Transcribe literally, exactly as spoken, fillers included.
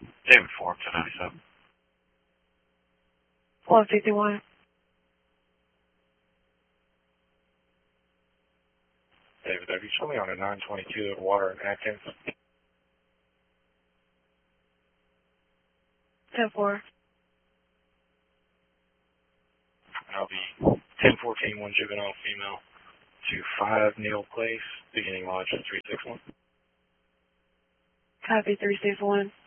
David four, ten ninety-seven. one fifty-one. David, have you show me on a nine twenty-two at Water and Atkins? ten four. I'll be ten fourteen, one juvenile female to five Neil Place, beginning lodge three six one. Copy three six one.